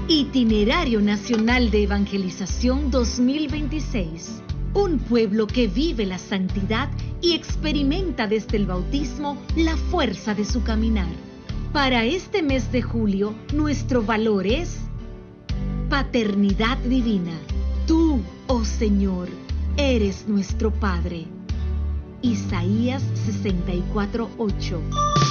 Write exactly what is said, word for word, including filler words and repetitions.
Itinerario Nacional de Evangelización dos mil veintiséis. Un pueblo que vive la santidad y experimenta desde el bautismo la fuerza de su caminar. Para este mes de julio, nuestro valor es paternidad divina. Tú, oh Señor, eres nuestro Padre. Isaías sesenta y cuatro, ocho.